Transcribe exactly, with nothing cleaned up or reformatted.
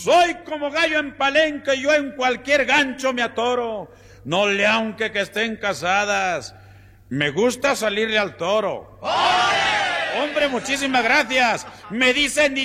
Soy como gallo en palenque y yo en cualquier gancho me atoro. No le aunque que estén casadas. Me gusta salirle al toro. ¡Ole! Hombre, muchísimas gracias. Me dicen